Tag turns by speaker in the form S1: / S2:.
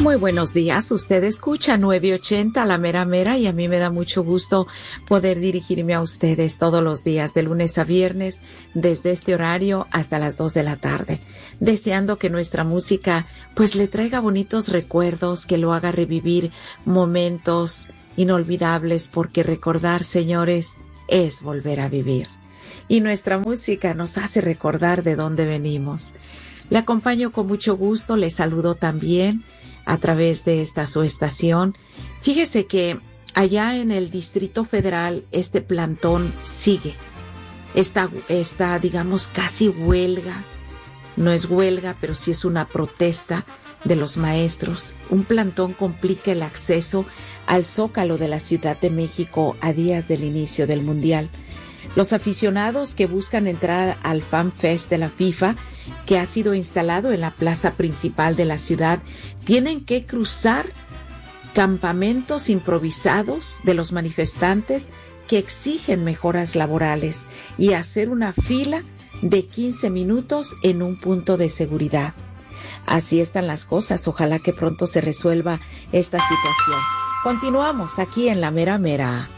S1: Muy buenos días, usted escucha 980 La Mera Mera y a mí me da mucho gusto poder dirigirme a ustedes todos los días de lunes a viernes desde este horario hasta las 2 de la tarde, deseando que nuestra música pues le traiga bonitos recuerdos, que lo haga revivir momentos inolvidables, porque recordar, señores, es volver a vivir. Y nuestra música nos hace recordar de dónde venimos. Le acompaño con mucho gusto, le saludo también a través de esta su estación. Fíjese que allá en el Distrito Federal este plantón sigue. Está, digamos, casi huelga. No es huelga, pero sí es una protesta de los maestros. Un plantón complica el acceso al Zócalo de la Ciudad de México a días del inicio del Mundial. Los aficionados que buscan entrar al Fan Fest de la FIFA, que ha sido instalado en la plaza principal de la ciudad, tienen que cruzar campamentos improvisados de los manifestantes que exigen mejoras laborales y hacer una fila de 15 minutos en un punto de seguridad. Así están las cosas. Ojalá que pronto se resuelva esta situación. Continuamos aquí en La Mera Mera.